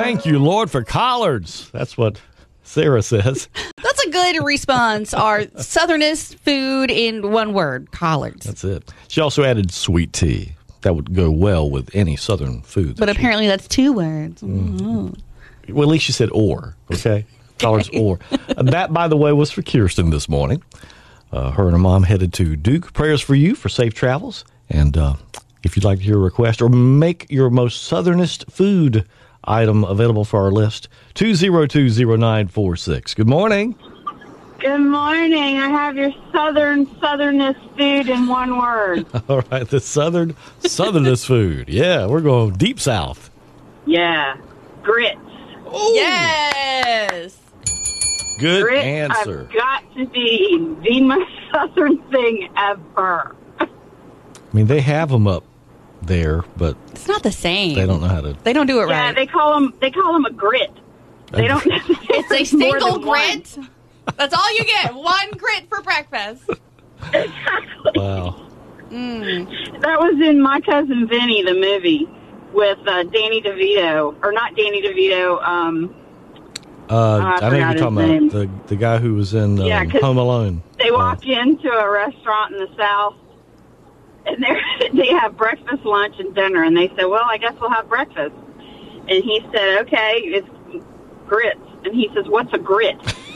Thank you, Lord, for collards. That's what Sarah says. That's a good response. Our southernest food in one word, collards. That's it. She also added sweet tea. That would go well with any southern food. But apparently that's 2 words. Well, at least she said or, okay? Collards or. That, by the way, was for Kirsten this morning. Her and her mom headed to Duke. Prayers for you for safe travels. And if you'd like to hear a request or make your most southernest food item available for our list, 2020946. Good morning. Good morning. I have your southernest food in one word. All right, the southernest food. Yeah, we're going deep south. Yeah, grits. Ooh. Yes. Good Grits answer. have got to be the most southern thing ever. I mean, they have them up there, but It's not the same. they don't know how to. They don't do it Yeah, right. they call them a grit. They don't. It's a single grit. That's all you get. 1 grit for breakfast. Exactly. Wow. That was in My Cousin Vinny, the movie, with Danny DeVito, or not Danny DeVito. I know you're forgot his talking name. about the guy who was in Yeah, 'cause Home Alone. They walk into a restaurant in the South, and they have breakfast, lunch, and dinner. And they said, well, I guess we'll have breakfast. And he said, okay, it's grits. And he says, what's a grit?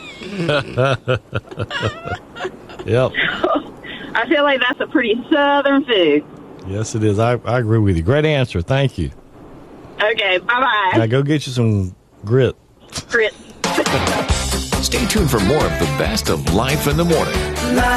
Yep. I feel like that's a pretty southern food. Yes, it is. I agree with you. Great answer. Thank you. Okay, bye-bye. Now go get you some grit. Grit. Stay tuned for more of the best of Life in the Morning.